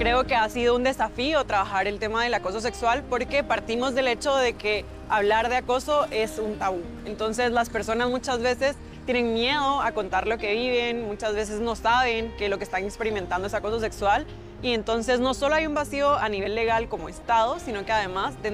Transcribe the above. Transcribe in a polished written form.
Creo que ha sido un desafío trabajar el tema del acoso sexual porque partimos del hecho de que hablar de acoso es un tabú. Entonces las personas muchas veces tienen miedo a contar lo que viven, muchas veces no saben que lo que están experimentando es acoso sexual y entonces no solo hay un vacío a nivel legal como Estado, sino que además dentro